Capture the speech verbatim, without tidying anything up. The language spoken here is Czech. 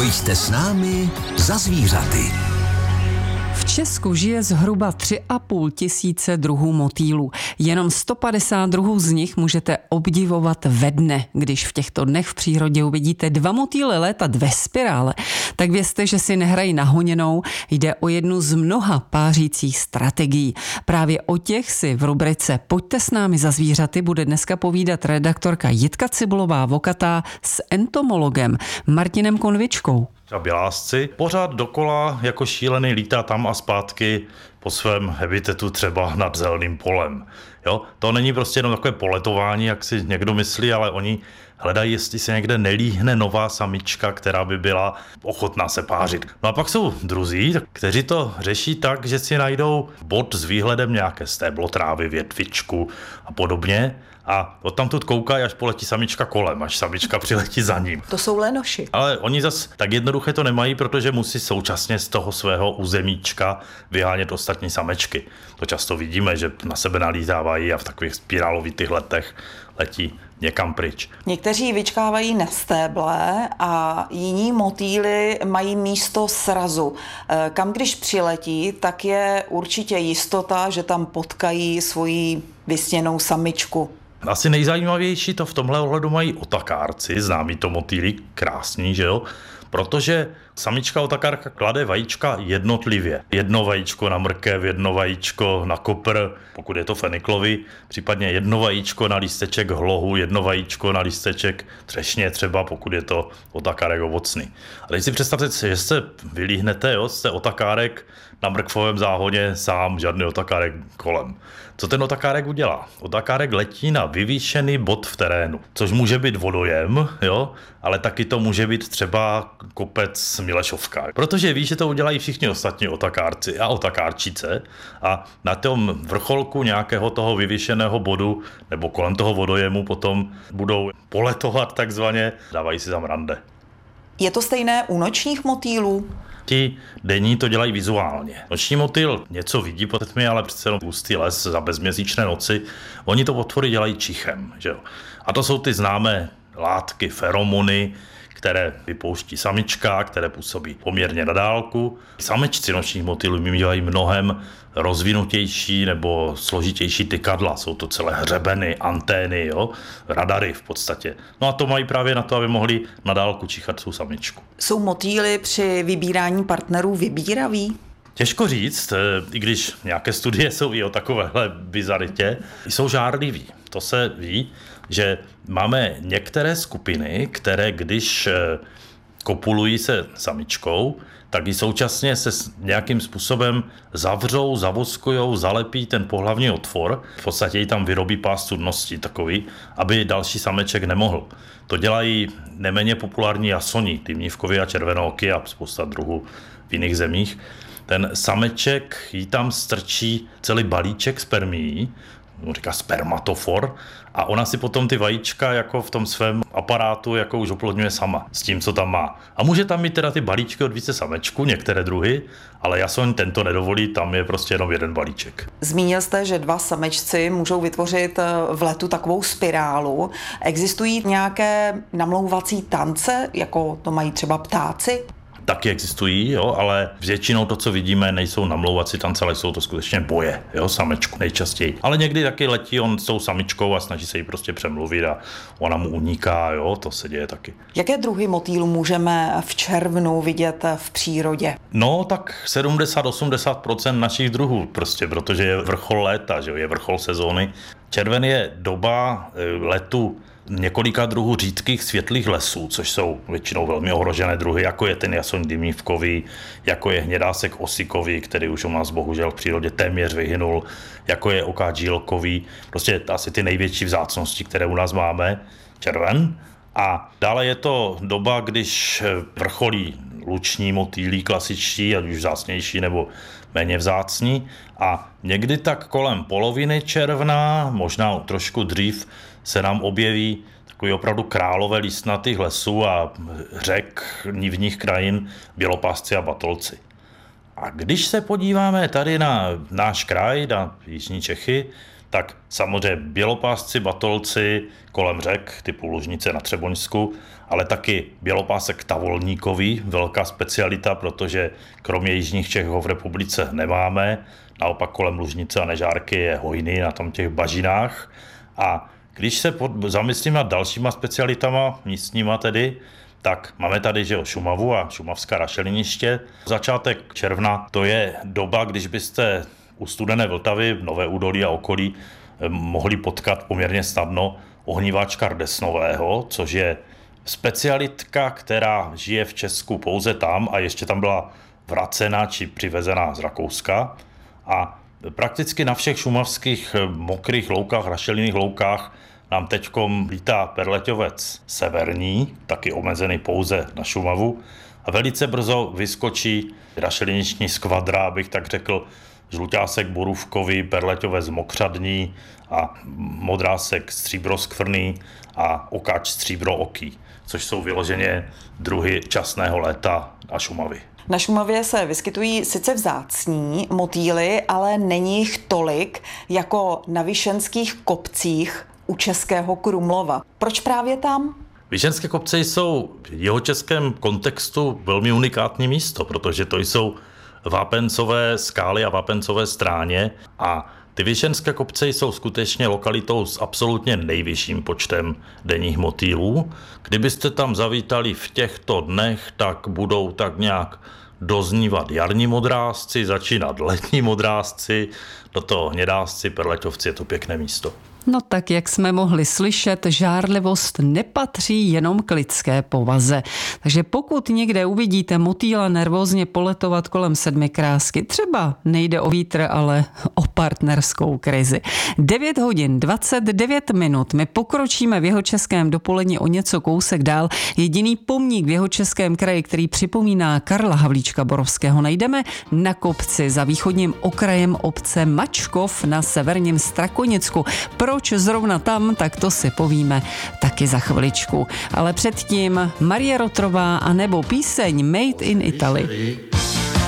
Pojďte s námi za zvířaty. V Česku žije zhruba tři a půl tisíce druhů motýlů. Jenom sto padesát druhů z nich můžete obdivovat ve dne. Když v těchto dnech v přírodě uvidíte dva motýly létat ve spirále, tak vězte, že si nehrají na honěnou. Jde o jednu z mnoha pářících strategií. Právě o těch si v rubrice Pojďte s námi za zvířaty bude dneska povídat redaktorka Jitka Cibulová-Vokatá s entomologem Martinem Konvičkou. A bělásci pořád dokola jako šílený lítá tam a zpátky po svém habitatu třeba nad zeleným polem. Jo? To není prostě jenom takové poletování, jak si někdo myslí, ale oni hledají, jestli se někde nelíhne nová samička, která by byla ochotná se pářit. No a pak jsou druzí, kteří to řeší tak, že si najdou bod s výhledem nějaké stéblo trávy, větvičku a podobně. A odtamtud koukají, až poletí samička kolem, až samička přiletí za ním. To jsou lenoši. Ale oni zas tak jednoduché to nemají, protože musí současně z toho svého územíčka vyhánět ostatní samečky. To často vidíme, že na sebe nalítávají a v takových spirálovitých letech letí někam pryč. Někteří vyčkávají na stéble a jiní motýly mají místo srazu. Kam když přiletí, tak je určitě jistota, že tam potkají svoji vysněnou samičku. Asi nejzajímavější to v tomhle ohledu mají otakárci, známí to motýly, krásný, že jo? Protože samička otakárka klade vajíčka jednotlivě. Jedno vajíčko na mrkev, jedno vajíčko na kopr, pokud je to feniklový, případně jedno vajíčko na lísteček hlohu, jedno vajíčko na lísteček třešně třeba, pokud je to otakárek ovocný. A teď si představte, že se vylíhnete, jo, jste otakárek na mrkvovém záhoně sám, žádný otakárek kolem. Co ten otakárek udělá? Otakárek letí na vyvýšený bod v terénu, což může být vodojem, jo, ale taky to může být třeba kopec Milešovka. Protože ví, že to udělají všichni ostatní otakárci a otakárčice a na tom vrcholku nějakého toho vyvýšeného bodu nebo kolem toho vodojemu potom budou poletovat takzvaně, dávají si tam rande. Je to stejné u nočních motýlů? Ti denní to dělají vizuálně. Noční motýl něco vidí pod tmy, ale přece jenom hustý les za bezměsíčné noci. Oni to potvory dělají čichem. Že jo? A to jsou ty známé látky, feromony, které vypouští samička, které působí poměrně na dálku. Samečci nočních motýlů mývají mnohem rozvinutější nebo složitější tykadla. Jsou to celé hřebeny, antény, jo? Radary v podstatě. No a to mají právě na to, aby mohli na dálku čichat svou samičku. Jsou motýly při vybírání partnerů vybíraví? Těžko říct, i když nějaké studie jsou i o takovéhle bizaritě, jsou žárliví. To se ví, že máme některé skupiny, které když kopulují se samičkou, tak i současně se nějakým způsobem zavřou, zavoskujou, zalepí ten pohlavní otvor. V podstatě jí tam vyrobí pás cudnosti takový, aby další sameček nemohl. To dělají neméně populární jasoni, dymnívkově a červenooky a spousta druhů v jiných zemích. Ten sameček jí tam strčí celý balíček spermií, říká spermatofor, a ona si potom ty vajíčka jako v tom svém aparátu jako už oplodňuje sama s tím, co tam má. A může tam mít teda ty balíčky od více samečků, některé druhy, ale jasoň tento nedovolí, tam je prostě jenom jeden balíček. Zmínil jste, že dva samečci můžou vytvořit v letu takovou spirálu. Existují nějaké namlouvací tance, jako to mají třeba ptáci? Taky existují, jo, ale většinou to, co vidíme, nejsou namlouvací tance, ale jsou to skutečně boje, jo, samečku nejčastěji. Ale někdy taky letí on s tou samičkou a snaží se jí prostě přemluvit a ona mu uniká, jo, to se děje taky. Jaké druhy motýlů můžeme v červnu vidět v přírodě? No, tak sedmdesát až osmdesát procent našich druhů prostě, protože je vrchol léta, že jo, je vrchol sezóny. Červen je doba letu několika druhů řídkých světlých lesů, což jsou většinou velmi ohrožené druhy, jako je ten jasoň dymnívkový, jako je hnědásek osikový, který už u nás bohužel v přírodě téměř vyhynul, jako je oká džílkový, prostě asi ty největší vzácnosti, které u nás máme, červen. A dále je to doba, když vrcholí luční motýlí klasičtí, ať už vzácnější nebo méně vzácní. A někdy tak kolem poloviny června, možná trošku dřív, se nám objeví takový opravdu králové lístnatých lesů a řek nivních krajin, bělopásci a batolci. A když se podíváme tady na náš kraj, na jižní Čechy, tak samozřejmě bělopásci, batolci kolem řek, typu Lužnice na Třeboňsku, ale taky bělopásek tavolníkový, velká specialita, protože kromě jižních Čech ho v republice nemáme. Naopak kolem Lužnice a Nežárky je hojný na tom těch bažinách. A když se pod, zamyslím nad dalšíma specialitama, místníma tedy, tak máme tady, že jo, Šumavu a šumavská rašeliniště. Začátek června, to je doba, když byste u studené Vltavy v Nové Údolí a okolí mohli potkat poměrně snadno ohníváčka rdesnového, což je specialitka, která žije v Česku pouze tam a ještě tam byla vracena či přivezená z Rakouska. A prakticky na všech šumavských mokrých loukách, rašelinných loukách nám teďkom lítá perleťovec severní, taky omezený pouze na Šumavu. A velice brzo vyskočí rašeliniční skvadra, abych tak řekl, žluťásek borůvkový, perleťovec mokřadní a modrásek stříbroskvrný a okáč stříbrooký, což jsou vyloženě druhy časného léta a Šumavy. Na Šumavě se vyskytují sice vzácní motýly, ale není jich tolik jako na Vyšenských kopcích u Českého Krumlova. Proč právě tam? Vyšenské kopce jsou v jihočeském kontextu velmi unikátní místo, protože to jsou vápencové skály a vápencové stráně a ty Vyšenské kopce jsou skutečně lokalitou s absolutně nejvyšším počtem denních motýlů. Kdybyste tam zavítali v těchto dnech, tak budou tak nějak doznívat jarní modrásci, začínat letní modrásci, do toho hnědásci, perleťovci, je to pěkné místo. No tak, jak jsme mohli slyšet, žárlivost nepatří jenom k lidské povaze. Takže pokud někde uvidíte motýla nervózně poletovat kolem sedmikrásky, třeba nejde o vítr, ale o partnerskou krizi. devět hodin dvacet devět minut. My pokročíme v Jihočeském dopoledni o něco kousek dál. Jediný pomník v Jihočeském kraji, který připomíná Karla Havlíčka Borovského, najdeme na kopci za východním okrajem obce Mačkov na severním Strakonicku. Proč zrovna tam, tak to si povíme taky za chviličku. Ale předtím Marie Rotrová a nebo píseň Made in Italy.